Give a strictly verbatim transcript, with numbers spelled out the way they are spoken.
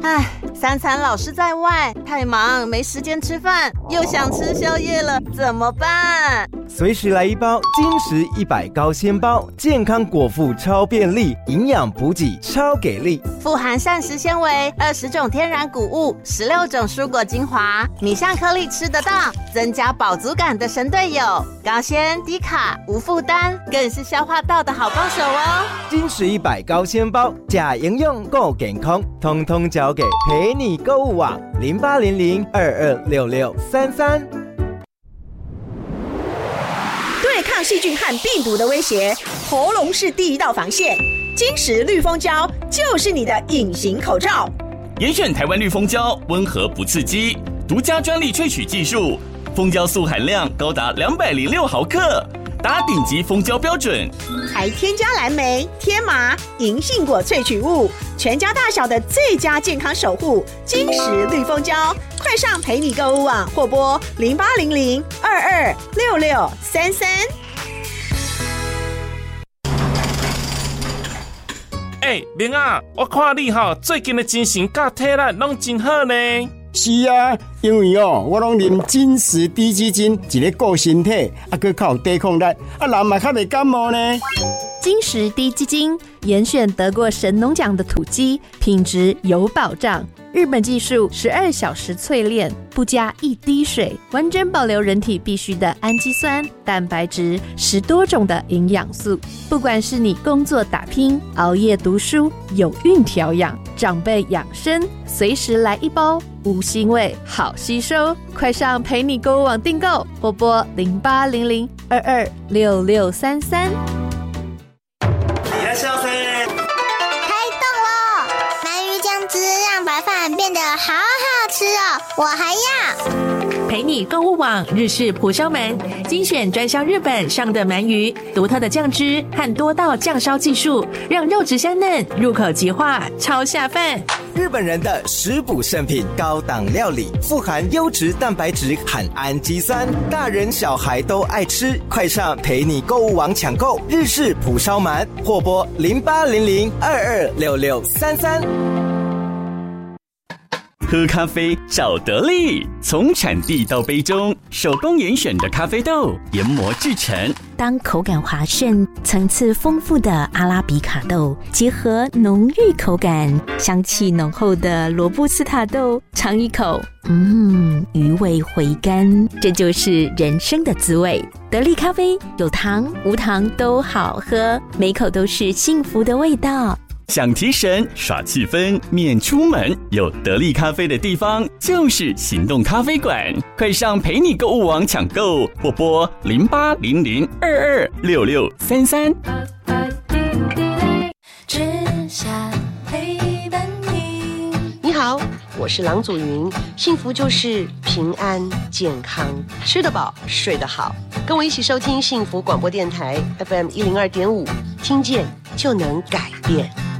唉，三餐老是在外，太忙没时间吃饭，又想吃宵夜了，怎么办？ 随时来一包金石一百高纤包，健康果腹超便利，营养补给超给力， 富含膳食纤维、二十种天然谷物、十六种蔬果精华，米香颗粒吃得到，增加饱足感的神队友，高纤低卡无负担，更是消化道的好帮手哦。 金石一百高纤包，假营养够健康，通通交给陪你购物网零八零零二二六六三三。 对抗细菌和病毒的威胁，喉咙是第一道防线。金石绿蜂胶就是你的隐形口罩。 严选台湾绿蜂胶，温和不刺激，独家专利萃取技术，蜂胶素含量高达两百零六毫克，达顶级蜂胶标准， 还添加蓝莓、天麻、银杏果萃取物，全家大小的最佳健康守护。金石绿蜂胶，快上陪你购物网或拨零八零零二二六六三三。 哎、欸，明啊，我看你哈最近的精神甲体力拢真好呢。 是啊，因为哦，我拢啉金石低基金，一个顾身体，啊，佮较有抵抗力，啊，人嘛较袂感冒呢。 金石低基金严选得过神农奖的土鸡，品质有保障。日本技术十二小时淬炼，不加一滴水，完整保留人体必需的氨基酸、蛋白质，十多种的营养素。不管是你工作打拼、熬夜读书、有孕调养、长辈养生，随时来一包，无腥味，好吸收。快上陪你购物网订购，或拨零八零零二二六六三三。 白饭变得好好吃哦，我还要。 陪你购物网日式蒲烧鳗，精选专销日本上的鳗鱼，独特的酱汁和多道酱烧技术，让肉质香嫩，入口即化，超下饭。 日本人的食补圣品，高档料理，富含优质蛋白质和氨基酸，大人小孩都爱吃。快上陪你购物网抢购日式蒲烧鳗，或拨零八零零二二六六三三。 喝咖啡找得力，从产地到杯中，手工严选的咖啡豆研磨制成。 当口感滑顺、层次丰富的阿拉比卡豆结合浓郁口感、香气浓厚的罗布斯塔豆，尝一口，嗯，余味回甘，这就是人生的滋味。得力咖啡有糖无糖都好喝，每口都是幸福的味道。 想提神耍气氛免出门，有得力咖啡的地方就是行动咖啡馆。快上陪你购物网抢购，或拨零八零零二二六六三三。 只想陪伴你。 你好，我是郎祖云。幸福就是平安健康，吃得饱睡得好。跟我一起收听幸福广播电台 F M 一零二点五，听见就能改变。